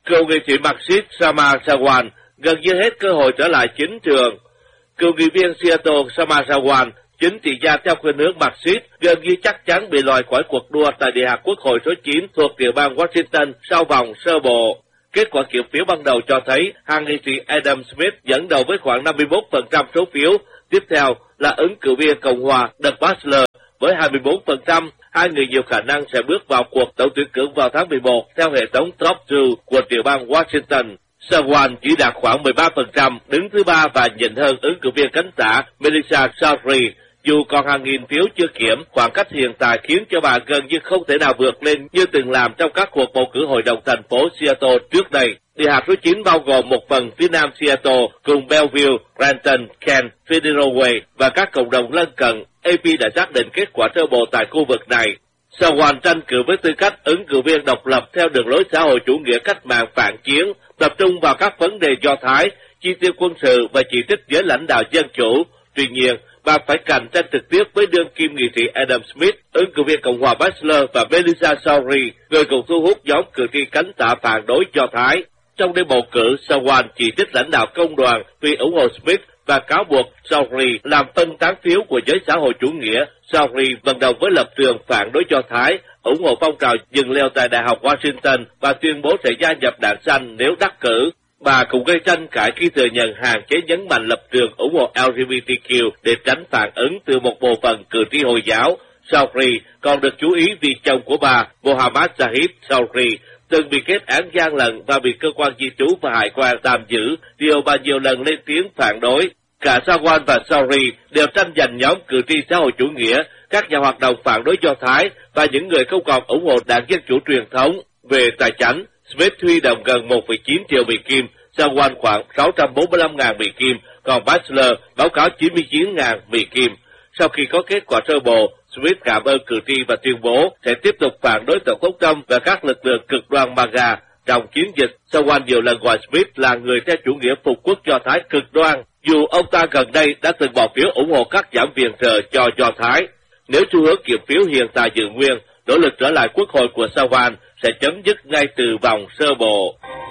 Cựu nghị sĩ Marxist Shama Sawant gần như hết cơ hội trở lại chính trường. Cựu nghị viên Seattle Shama Sawant, chính trị gia theo khuynh hướng Marxist, gần như chắc chắn bị loại khỏi cuộc đua tại Địa hạt Quốc hội số 9 thuộc tiểu bang Washington sau vòng sơ bộ. Kết quả kiểm phiếu ban đầu cho thấy hàng nghị sĩ Adam Smith dẫn đầu với khoảng 51% số phiếu. Tiếp theo là ứng cử viên Cộng hòa Doug Bachelor với 24%. Hai người nhiều khả năng sẽ bước vào cuộc tổng tuyển cử vào tháng 11 theo hệ thống top 2 của tiểu bang Washington. Sawant chỉ đạt khoảng 13%, đứng thứ ba và nhỉnh hơn ứng cử viên cánh tả Melissa Southerly. Dù còn hàng nghìn phiếu chưa kiểm, khoảng cách hiện tại khiến cho bà gần như không thể nào vượt lên như từng làm trong các cuộc bầu cử hội đồng thành phố Seattle trước đây. Địa hạt số 9 bao gồm một phần phía nam Seattle cùng Bellevue, Renton, Kent, Federal Way và các cộng đồng lân cận. AP đã xác định kết quả sơ bộ tại khu vực này. Sawant tranh cử với tư cách ứng cử viên độc lập theo đường lối xã hội chủ nghĩa cách mạng phản chiến, tập trung vào các vấn đề Do Thái, chi tiêu quân sự và chỉ trích giới lãnh đạo dân chủ. Tuy nhiên, bà phải cạnh tranh trực tiếp với đương kim nghị sĩ Adam Smith, ứng cử viên Cộng hòa Bachelor và Melissa Southerly, người cùng thu hút nhóm cử tri cánh tả phản đối Do Thái. Trong đêm bầu cử, Sawant chỉ trích lãnh đạo công đoàn vì ủng hộ Smith và cáo buộc Southerly làm phân tán phiếu của giới xã hội chủ nghĩa. Southerly vận động với lập trường phản đối Do Thái, ủng hộ phong trào dừng leo tại Đại học Washington và tuyên bố sẽ gia nhập Đảng Xanh nếu đắc cử. Bà cũng gây tranh cãi khi thừa nhận hạn chế nhấn mạnh lập trường ủng hộ LGBTQ để tránh phản ứng từ một bộ phận cử tri Hồi giáo. Southerly còn được chú ý vì chồng của bà, Mohammad Zahid Southerly, từng bị kết án gian lận và bị cơ quan di trú và hải quan tạm giữ, điều bà nhiều lần lên tiếng phản đối. Cả Sawant và Southerly đều tranh giành nhóm cử tri xã hội chủ nghĩa, các nhà hoạt động phản đối Do Thái và những người không còn ủng hộ đảng Dân chủ truyền thống. Về tài chính, Smith huy động gần 1,9 triệu Mỹ Kim, Sawant khoảng 645.000 Mỹ Kim, còn Bachelor báo cáo 99.000 Mỹ Kim. Sau khi có kết quả sơ bộ, Smith cảm ơn cử tri và tuyên bố sẽ tiếp tục phản đối Tổng thống Trump và các lực lượng cực đoan MAGA. Trong chiến dịch, Sawant nhiều lần gọi Smith là người theo chủ nghĩa phục quốc Do Thái cực đoan, dù ông ta gần đây đã từng bỏ phiếu ủng hộ các giảm viện trợ cho Do Thái. Nếu xu hướng kiểm phiếu hiện tại giữ nguyên, nỗ lực trở lại quốc hội của Sawant sẽ chấm dứt ngay từ vòng sơ bộ.